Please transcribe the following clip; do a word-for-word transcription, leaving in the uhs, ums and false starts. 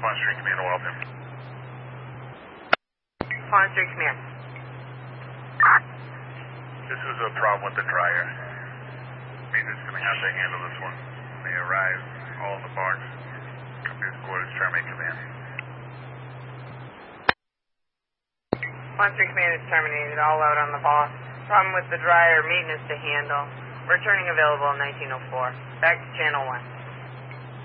Pond Street Command, welcome. Pond Street Command. This is a problem with the dryer. Maintenance going to have to handle this one. They arrive, all in the box. Computer's quarters, terminate command. Pond Street Command is terminated, all out on the box. Problem with the dryer, maintenance to handle. Returning available in nineteen oh four. Back to channel one.